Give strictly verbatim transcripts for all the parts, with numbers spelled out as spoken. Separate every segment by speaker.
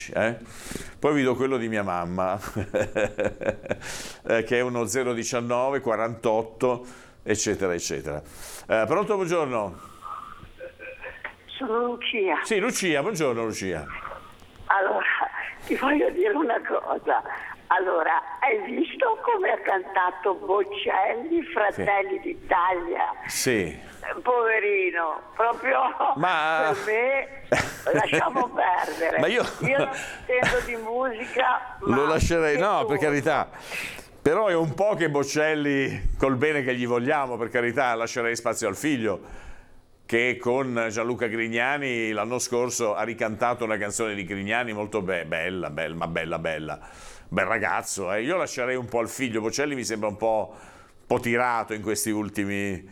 Speaker 1: Eh? Poi vi do quello di mia mamma eh, che è uno zero diciannove quarantotto eccetera eccetera. Eh, pronto, buongiorno.
Speaker 2: Sono Lucia.
Speaker 1: Sì, Lucia, buongiorno Lucia.
Speaker 2: Allora, ti voglio dire una cosa. Allora, hai visto come ha cantato Bocelli, Fratelli
Speaker 1: Sì.
Speaker 2: d'Italia?
Speaker 1: Sì.
Speaker 2: Poverino, proprio
Speaker 1: Ma...
Speaker 2: per me lasciamo perdere.
Speaker 1: Ma io...
Speaker 2: io non intendo di musica, ma
Speaker 1: lo lascerei, no,
Speaker 2: tu.
Speaker 1: per carità. Però è un po' che Bocelli, col bene che gli vogliamo, per carità, lascerei spazio al figlio, che con Gianluca Grignani l'anno scorso ha ricantato una canzone di Grignani molto be- bella, bella, ma bella, bella. Bel ragazzo, eh. Io lascerei un po' al figlio. Bocelli mi sembra un po', un po' tirato in questi ultimi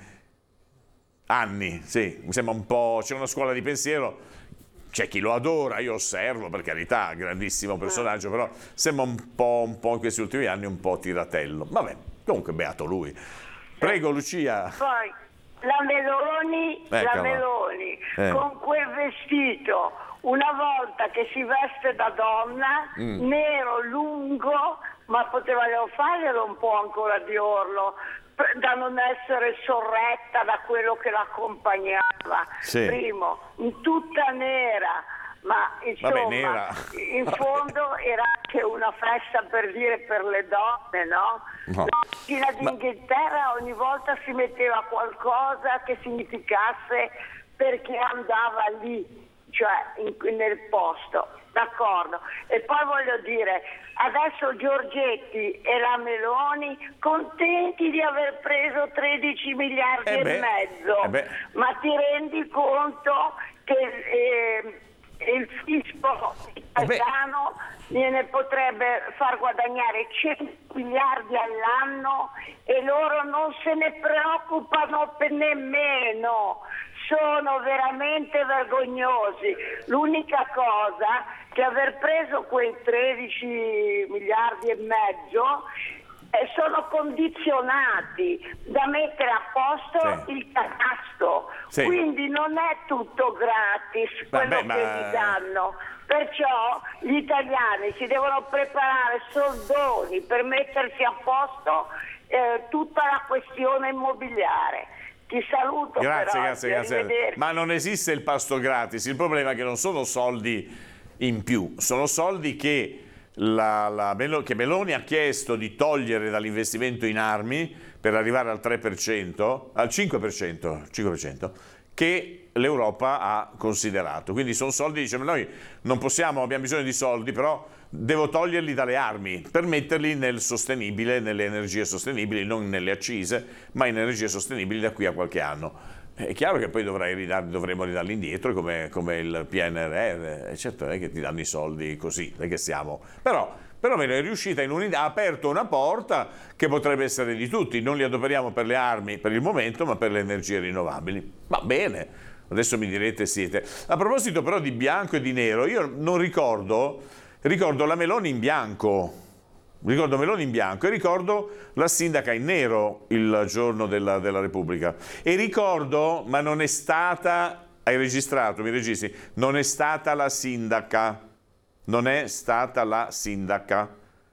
Speaker 1: anni, sì, mi sembra un po', c'è una scuola di pensiero, c'è chi lo adora, io osservo, per carità, grandissimo personaggio, però sembra un po', un po' in questi ultimi anni un po' tiratello. Vabbè, comunque beato lui. Prego Lucia.
Speaker 2: Poi la Meloni, la
Speaker 1: Eccola.
Speaker 2: Meloni
Speaker 1: Eh.
Speaker 2: con quel vestito, una volta che si veste da donna,
Speaker 1: Mm.
Speaker 2: nero, lungo, ma potevano farglielo un po' ancora di orlo, per- da non essere sorretta da quello che l'accompagnava.
Speaker 1: Sì.
Speaker 2: Primo, in tutta nera, ma insomma,
Speaker 1: Vabbè, nera.
Speaker 2: in fondo era anche una festa, per dire, per le donne, no?
Speaker 1: No.
Speaker 2: La regina d'Inghilterra ogni volta si metteva qualcosa che significasse perché andava lì, cioè in- nel posto, d'accordo. E poi voglio dire, adesso Giorgetti e la Meloni contenti di aver preso tredici miliardi
Speaker 1: Eh
Speaker 2: e
Speaker 1: beh,
Speaker 2: mezzo,
Speaker 1: eh beh.
Speaker 2: ma ti rendi conto che eh, il fisco italiano gliene potrebbe far guadagnare cento miliardi all'anno e loro non se ne preoccupano per nemmeno. Sono veramente vergognosi. L'unica cosa che aver preso quei tredici miliardi e mezzo eh, sono condizionati da mettere a posto
Speaker 1: Sì.
Speaker 2: il catasto.
Speaker 1: Sì.
Speaker 2: Quindi non è tutto gratis quello
Speaker 1: Vabbè,
Speaker 2: che
Speaker 1: ma-
Speaker 2: gli danno. Perciò gli italiani si devono preparare soldoni per mettersi a posto eh, tutta la questione immobiliare. Ti saluto.
Speaker 1: Grazie,
Speaker 2: per
Speaker 1: grazie,
Speaker 2: oggi,
Speaker 1: grazie.
Speaker 2: arrivederci.
Speaker 1: Ma non esiste il pasto gratis, il problema è che non sono soldi in più, sono soldi che, la, la Melo- che Meloni ha chiesto di togliere dall'investimento in armi per arrivare al tre per cento, al cinque per cento, cinque per cento, che l'Europa ha considerato. Quindi sono soldi, diciamo, noi non possiamo, abbiamo bisogno di soldi, però devo toglierli dalle armi per metterli nel sostenibile, nelle energie sostenibili, non nelle accise, ma in energie sostenibili da qui a qualche anno. È chiaro che poi dovrai ridar, dovremo ridarli indietro come, come il P N R R, e certo non è che ti danno i soldi così, non è che siamo... Però, però meno è riuscita in un'idea, ha aperto una porta che potrebbe essere di tutti, non li adoperiamo per le armi per il momento, ma per le energie rinnovabili. Va bene, adesso mi direte siete. A proposito però di bianco e di nero, io non ricordo, ricordo la Meloni in bianco, ricordo Meloni in bianco e ricordo la sindaca in nero il giorno della, della Repubblica e ricordo, ma non è stata, hai registrato, mi registri, non è stata la sindaca, non è stata la sindaca,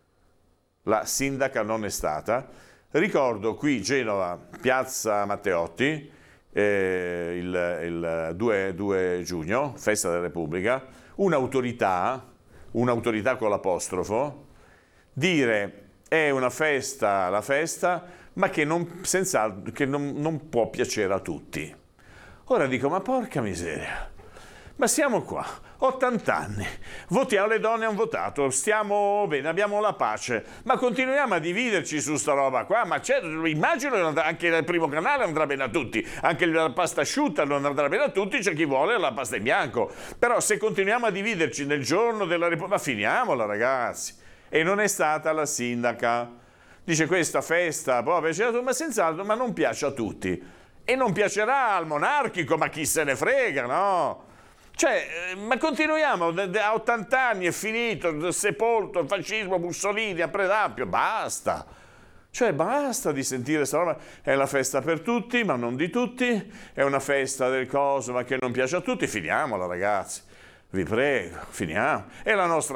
Speaker 1: la sindaca non è stata, ricordo qui Genova, piazza Matteotti, eh, il, il due giugno, festa della Repubblica, un'autorità, un'autorità con l'apostrofo, dire è una festa, la festa, ma che, non, senza, che non, non può piacere a tutti. Ora dico, ma porca miseria, ma siamo qua, ottanta anni, votiamo, le donne hanno votato, stiamo bene, abbiamo la pace, ma continuiamo a dividerci su sta roba qua, ma certo, immagino che andrà, anche il primo canale andrà bene a tutti, anche la pasta asciutta non andrà bene a tutti, c'è chi vuole la pasta in bianco, però se continuiamo a dividerci nel giorno della Repubblica, ma finiamola ragazzi. E non è stata la sindaca. Dice questa festa può piacere a tutti, ma senz'altro, ma non piace a tutti. E non piacerà al monarchico, ma chi se ne frega, no? Cioè, ma continuiamo, a ottanta anni è finito, sepolto il fascismo, Mussolini, a Predappio, basta. Cioè, basta di sentire questa roba. È la festa per tutti, ma non di tutti. È una festa del coso, ma che non piace a tutti. Finiamola, ragazzi. vi prego, finiamo. E la nostra